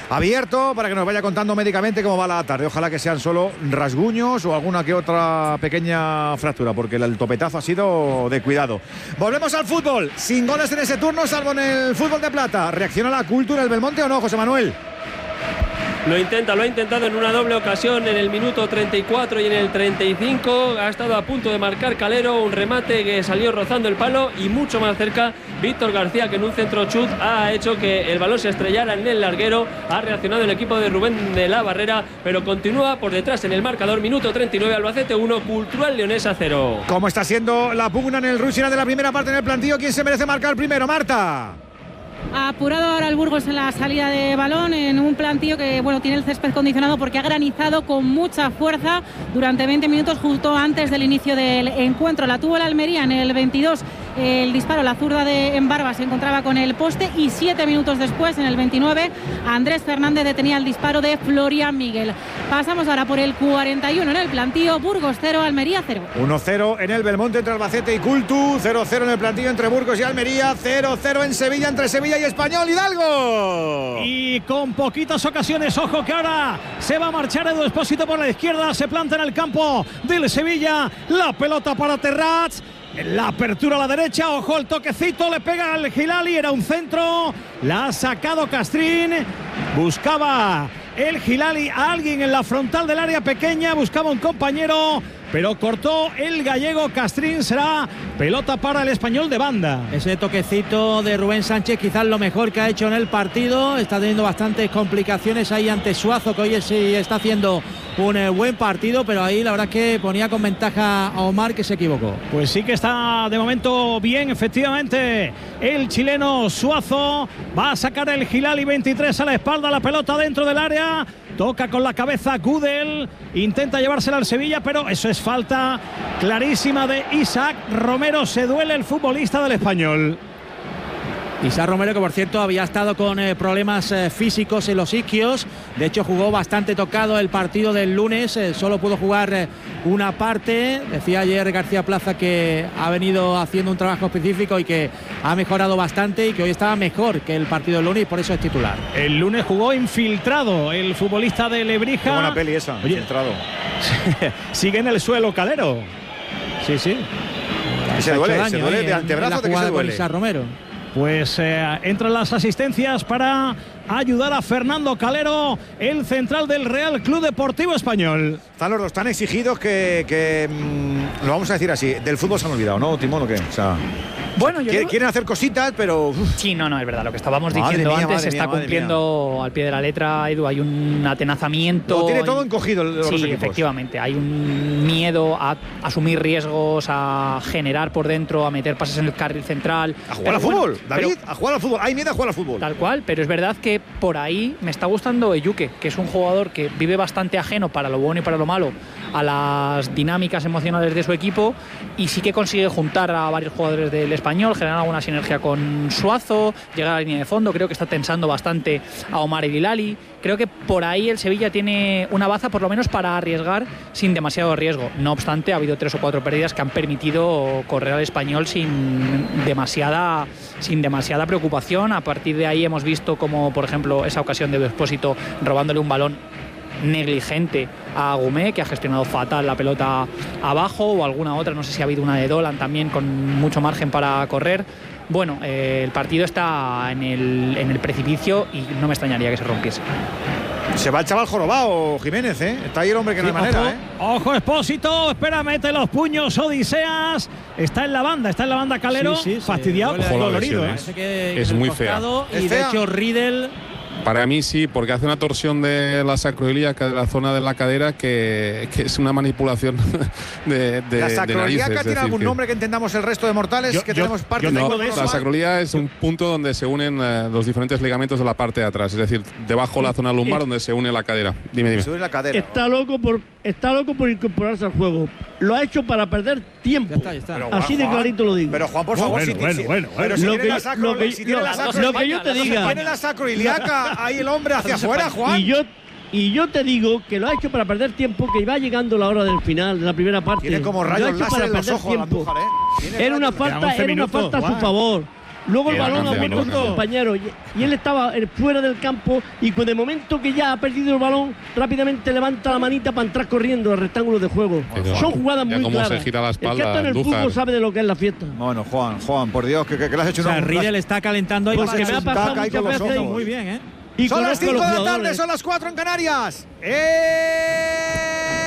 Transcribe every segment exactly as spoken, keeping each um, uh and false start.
abierto para que nos vaya contando médicamente cómo va la tarde. Ojalá que sean solo rasguños o alguna que otra pequeña fractura, porque el topetazo ha sido de cuidado. Volvemos al fútbol, sin goles en ese turno, salvo en el fútbol de plata. ¿Reacciona la cultura del Belmonte o no, José Manuel? Lo intenta, lo ha intentado en una doble ocasión en el minuto treinta y cuatro y en el treinta y cinco. Ha estado a punto de marcar Calero, un remate que salió rozando el palo y mucho más cerca Víctor García, que en un centro chut ha hecho que el balón se estrellara en el larguero. Ha reaccionado el equipo de Rubén de la Barrera, pero continúa por detrás en el marcador. Minuto treinta y nueve, Albacete uno, Cultural Leonesa cero. ¿Cómo está siendo la pugna en el Rushina de la primera parte en el plantillo? ¿Quién se merece marcar primero, Marta? Apurado ahora el Burgos en la salida de balón, en un plantillo que bueno tiene el césped condicionado porque ha granizado con mucha fuerza durante veinte minutos justo antes del inicio del encuentro. La tuvo el Almería en el veintidós, el disparo, la zurda de Embarba se encontraba con el poste, y siete minutos después, en el veintinueve, Andrés Fernández detenía el disparo de Florian Miguel. Pasamos ahora por el cuarenta y uno en el plantillo, Burgos cero, Almería cero. uno cero en el Belmonte entre Albacete y Cultu, cero cero en el plantillo entre Burgos y Almería, cero cero en Sevilla entre Sevilla y Español. Hidalgo. Y con poquitas ocasiones, ojo que ahora se va a marchar Edu Expósito por la izquierda, se planta en el campo del Sevilla, la pelota para Terrats. La apertura a la derecha, ojo el toquecito, le pega al Hilali, era un centro, la ha sacado Castrín, buscaba el Hilali a alguien en la frontal del área pequeña, buscaba un compañero, pero cortó el gallego Castrín. Será pelota para el Español de banda. Ese toquecito de Rubén Sánchez quizás lo mejor que ha hecho en el partido, está teniendo bastantes complicaciones ahí ante Suazo, que hoy sí está haciendo un eh, buen partido, pero ahí la verdad es que ponía con ventaja a Omar, que se equivocó. Pues sí que está de momento bien, efectivamente, el chileno Suazo. Va a sacar el Hilali, veintitrés a la espalda, la pelota dentro del área, toca con la cabeza Gudel, intenta llevársela al Sevilla, pero eso es falta clarísima de Isaac Romero. Se duele el futbolista del Español. Isaac Romero, que por cierto había estado con eh, problemas eh, físicos en los isquios, de hecho jugó bastante tocado el partido del lunes, eh, solo pudo jugar eh, una parte. Decía ayer García Plaza que ha venido haciendo un trabajo específico y que ha mejorado bastante y que hoy estaba mejor que el partido del lunes y por eso es titular. El lunes jugó infiltrado el futbolista de Lebrija. Qué buena peli esa, Oye, infiltrado. Sigue en el suelo Calero. Sí, sí. Se duele, se duele de antebrazo, de que se duele. Isaac Romero. Pues eh, entran las asistencias para ayudar a Fernando Calero, el central del Real Club Deportivo Español. Están los dos tan exigidos que, que mmm, lo vamos a decir así, del fútbol se han olvidado, ¿no, Timón, o qué? O sea, bueno, yo quieren, quieren hacer cositas, pero... Uf. Sí, no, no, es verdad. Lo que estábamos madre diciendo mía, antes se está mía, cumpliendo mía. al pie de la letra, Edu. Hay un atenazamiento. Lo tiene todo encogido los sí, equipos. Efectivamente. Hay un miedo a asumir riesgos, a generar por dentro, a meter pases en el carril central. A jugar al fútbol, bueno, David, pero, a jugar al fútbol. Hay miedo a jugar al fútbol. Tal cual, pero es verdad que por ahí me está gustando Eyuke, que es un jugador que vive bastante ajeno, para lo bueno y para lo malo, a las dinámicas emocionales de su equipo, y sí que consigue juntar a varios jugadores del Español, generar alguna sinergia con Suazo, llegar a la línea de fondo. Creo que está tensando bastante a Omar y Hilali. Creo que por ahí el Sevilla tiene una baza, por lo menos para arriesgar sin demasiado riesgo. No obstante, ha habido tres o cuatro pérdidas que han permitido correr al Español sin demasiada, sin demasiada preocupación. A partir de ahí hemos visto como, por ejemplo, esa ocasión de Expósito robándole un balón negligente a Agumé, que ha gestionado fatal la pelota abajo, o alguna otra, no sé si ha habido una de Dolan también con mucho margen para correr. Bueno, eh, el partido está en el, en el precipicio y no me extrañaría que se rompiese. Se va el chaval jorobado, Jiménez, ¿eh? Está ahí el hombre que no hay manera, ojo, ¿eh? Ojo, Expósito, espera, mete los puños, Odiseas. Está en la banda, está en la banda Calero, sí, sí, fastidiado, sí, dolorido, ¿eh? Que es muy fea. Y de hecho Riedel... Para mí sí, porque hace una torsión de la sacroiliaca, de la zona de la cadera, que, que es una manipulación de, de ¿La sacroiliaca tiene algún que... nombre que entendamos el resto de mortales? Yo, que yo, tenemos parte no, de la sacroiliaca es un punto donde se unen uh, los diferentes ligamentos de la parte de atrás, es decir, debajo de la zona lumbar donde se une la cadera. Dime, dime. Se une la cadera. Está loco por está loco por incorporarse al juego. Lo ha hecho para perder tiempo. Ya está, ya está. Pero, Así Juan, de clarito lo digo. Pero Juan, por favor, bueno, si, bueno, si, bueno, bueno. pero si lo tiene que, la sacro, lo que, si tiene lo, la sacro, lo que yo te diga. Si tiene la sacroiliaca, ahí el hombre hacia afuera, Juan. Y yo Y yo te digo que lo ha hecho para perder tiempo, que va llegando la hora del final, de la primera parte. Tiene como rayos láser en los ojos la mujer, ¿eh? Era una falta, era una falta a su favor. luego el Queda balón a canción, buscar queda su compañero y, y él estaba eh, fuera del campo y de momento que ya ha perdido el balón rápidamente levanta la manita para entrar corriendo al rectángulo de juego. Pero son jugadas ya muy cómo claras. se gira la espalda, el que está en el Andújar. fútbol sabe de lo que es la fiesta. Bueno, Juan, Juan, por Dios, que, que, que le has hecho O sea, una. Riedel está calentando ahí. Pues para que me ha su- pasado taca ahí con muchas los veces. ojos. Muy bien, ¿eh? Y Son las conozco cinco los de la tarde, jugadores. son las cuatro en Canarias. ¡Eh!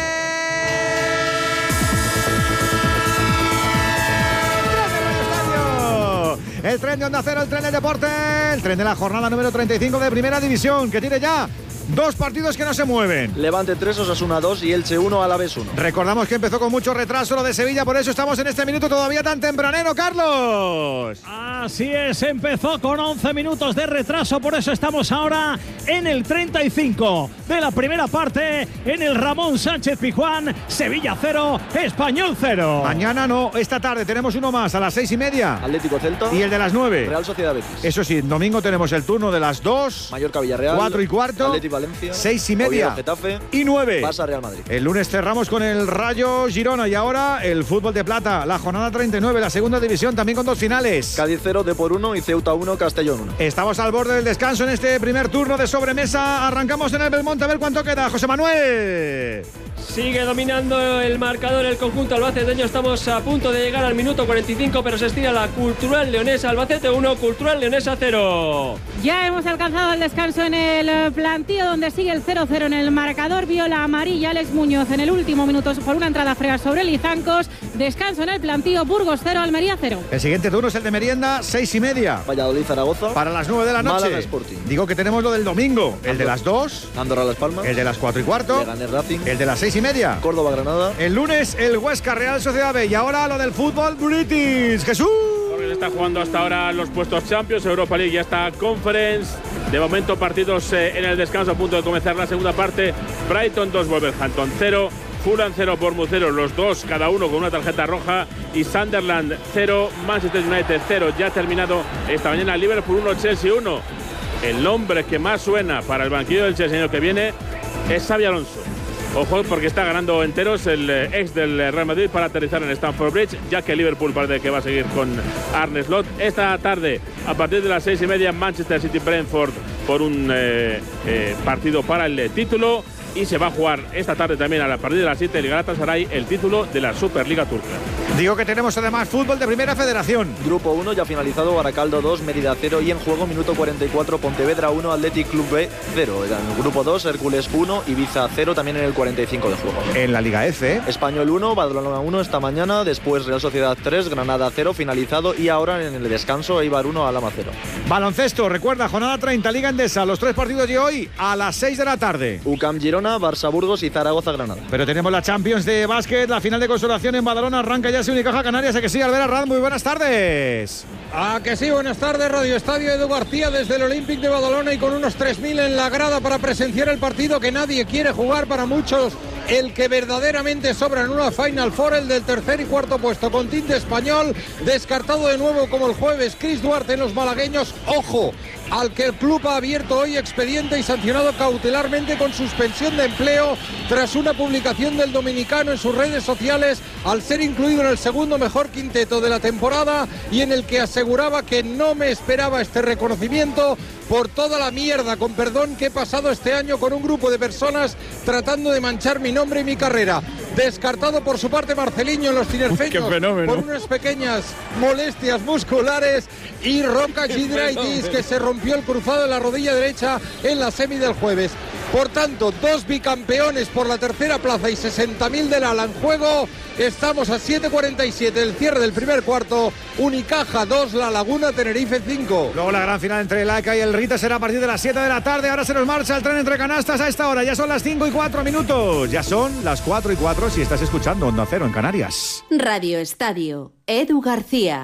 El tren de Onda Cero, el tren del deporte, el tren de la jornada número treinta y cinco de Primera División, que tiene ya dos partidos que no se mueven. Levante tres, Osasuna dos y Elche uno, Alavés uno. Recordamos que empezó con mucho retraso lo de Sevilla, por eso estamos en este minuto todavía tan tempranero, Carlos. Así es, empezó con once minutos de retraso, por eso estamos ahora en el treinta y cinco de la primera parte, en el Ramón Sánchez Pizjuán. Sevilla cero, Español cero. Mañana no, esta tarde tenemos uno más a las seis y media. Atlético Celta Y el de las nueve. Real Sociedad Betis. Eso sí, domingo tenemos el turno de las dos, Mallorca Villarreal. cuatro y cuarto, Atlético Valencia. seis y media Oviedo Getafe. y nueve. Barça Real Madrid. El lunes cerramos con el Rayo Girona y ahora el fútbol de plata, la jornada treinta y nueve, la segunda división, también con dos finales. Cádiz cero, Depor uno y Ceuta uno, Castellón uno. Estamos al borde del descanso en este primer turno de sobremesa. Arrancamos en el Belmonte a ver cuánto queda. José Manuel. Sigue dominando el marcador el conjunto albaceteño. Estamos a punto de llegar al minuto cuarenta y cinco, pero se estira la Cultural Leonesa. Albacete uno, Cultural Leonesa cero. Ya hemos alcanzado el descanso en el plantío, donde sigue el cero cero en el marcador. Viola amarilla Alex Muñoz en el último minuto por una entrada fría sobre Lizancos. Descanso en el plantío, Burgos cero, Almería cero. El siguiente turno es el de merienda, seis y media. Valladolid Zaragoza. Para las nueve de la noche. Málaga Sporting. Digo que tenemos lo del domingo, el de las dos, Andorra Las Palmas. el de las cuatro y cuarto, Leganés Racing. el de las seis y media. Córdoba Granada. El lunes el Huesca Real Sociedad B y ahora lo del fútbol British. Jesús. Porque está jugando hasta ahora los puestos Champions, Europa League y hasta Conference. De momento partidos eh, en el descanso, a punto de comenzar la segunda parte. Brighton dos, Wolverhampton cero. Fulham cero, Bournemouth cero, los dos cada uno con una tarjeta roja. Y Sunderland cero, Manchester United cero. Ya ha terminado esta mañana Liverpool uno, Chelsea uno. El nombre que más suena para el banquillo del Chelsea el año que viene es Xabi Alonso. Ojo, porque está ganando enteros el ex del Real Madrid para aterrizar en Stamford Bridge, ya que Liverpool parece que va a seguir con Arne Slot. Esta tarde, a partir de las seis y media, Manchester City Brentford por un eh, eh, partido para el título. Y se va a jugar esta tarde también a partir de las siete el Galatasaray, el título de la Superliga Turca. Digo que tenemos además fútbol de Primera Federación. Grupo uno ya finalizado, Baracaldo dos, Mérida cero y en juego minuto cuarenta y cuatro, Pontevedra uno, Athletic Club B cero. En el grupo dos, Hércules uno, Ibiza cero también en el cuarenta y cinco de juego. En la Liga F. Español uno, Badalona uno esta mañana, después Real Sociedad tres, Granada cero finalizado y ahora en el descanso Eibar uno, Alama cero. Baloncesto, recuerda, jornada treinta, Liga Endesa, los tres partidos de hoy a las seis de la tarde. U C A M Girona, Barça Burgos y Zaragoza Granada. Pero tenemos la Champions de básquet, la final de consolación en Badalona, arranca ya ese Unicaja Canarias, ¿a que sí? Albert Arranz, muy buenas tardes. Ah, que sí, buenas tardes, Radio Estadio Edu García desde el Olympic de Badalona y con unos tres mil en la grada para presenciar el partido que nadie quiere jugar, para muchos el que verdaderamente sobra en una Final Four, el del tercer y cuarto puesto con tinte español, descartado de nuevo como el jueves Chris Duarte en los malagueños. Ojo, al que el club ha abierto hoy expediente y sancionado cautelarmente con suspensión de empleo tras una publicación del dominicano en sus redes sociales al ser incluido en el segundo mejor quinteto de la temporada y en el que aseguraba que no me esperaba este reconocimiento por toda la mierda, con perdón, que he pasado este año con un grupo de personas tratando de manchar mi nombre y mi carrera. Descartado por su parte Marceliño en los tinerfeños por unas pequeñas molestias musculares, y Roca Gidraitis, que se rompió el cruzado de la rodilla derecha en la semi del jueves. Por tanto, dos bicampeones por la tercera plaza y sesenta mil del ala en juego. Estamos a siete cuarenta y siete el cierre del primer cuarto. Unicaja dos, La Laguna Tenerife cinco. Luego la gran final entre el A C A y el Rita será a partir de las siete de la tarde. Ahora se nos marcha el tren entre canastas a esta hora. Ya son las cinco y cuatro minutos. Ya son las cuatro y cuatro si estás escuchando Onda Cero en Canarias. Radio Estadio, Edu García.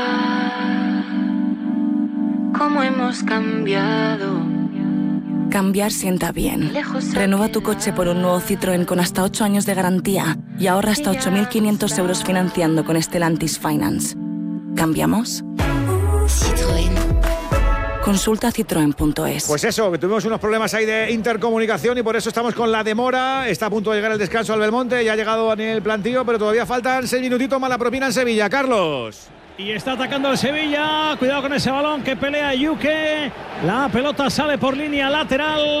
¿Cómo hemos cambiado? Cambiar sienta bien. Renueva tu coche por un nuevo Citroën con hasta ocho años de garantía y ahorra hasta ocho mil quinientos euros financiando con Stellantis Finance. ¿Cambiamos? Citroën. Consulta citroen punto es. Pues eso, que tuvimos unos problemas ahí de intercomunicación y por eso estamos con la demora. Está a punto de llegar el descanso al Belmonte, ya ha llegado en el plantío, pero todavía faltan seis minutitos más la propina en Sevilla. Carlos. Y está atacando el Sevilla. Cuidado con ese balón que pelea Yuque. La pelota sale por línea lateral.